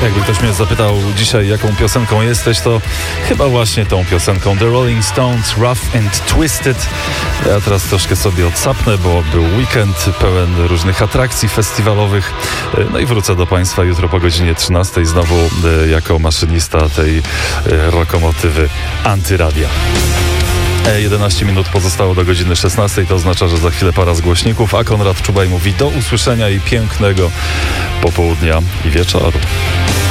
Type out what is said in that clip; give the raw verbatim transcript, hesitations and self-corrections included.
Jakby ktoś mnie zapytał dzisiaj, jaką piosenką jesteś, to chyba właśnie tą piosenką The Rolling Stones, Rough and Twisted. Ja teraz troszkę sobie odsapnę, bo był weekend pełen różnych atrakcji festiwalowych. No i wrócę do Państwa jutro po godzinie trzynastej znowu jako maszynista tej lokomotywy Antyradia. jedenaście minut pozostało do godziny szesnastej, to oznacza, że za chwilę para z głośników, a Konrad Czubaj mówi do usłyszenia i pięknego popołudnia i wieczoru.